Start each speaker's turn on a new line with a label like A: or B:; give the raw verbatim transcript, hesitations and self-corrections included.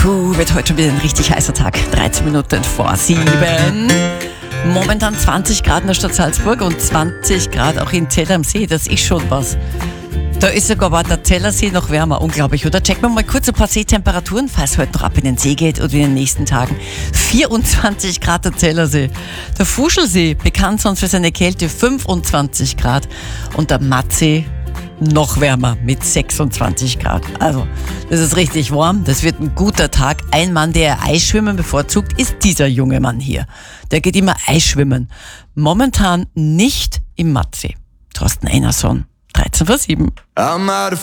A: Puh, wird heute schon wieder ein richtig heißer Tag. dreizehn Minuten vor sieben. Momentan zwanzig Grad in der Stadt Salzburg und zwanzig Grad auch in Zell am See. Das ist schon was. Da ist sogar der Zellersee noch wärmer. Unglaublich, oder? Checken wir mal kurz ein paar Seetemperaturen, falls heute noch ab in den See geht oder in den nächsten Tagen. vierundzwanzig Grad der Zellersee. Der Fuschelsee, bekannt sonst für seine Kälte, fünfundzwanzig Grad. Und der Mattsee noch wärmer mit sechsundzwanzig Grad. Also, das ist richtig warm. Das wird ein guter Tag. Ein Mann, der Eisschwimmen bevorzugt, ist dieser junge Mann hier. Der geht immer Eisschwimmen. Momentan nicht im Mattsee. Thorsten Einerson, dreizehn vor sieben.
B: I'm out of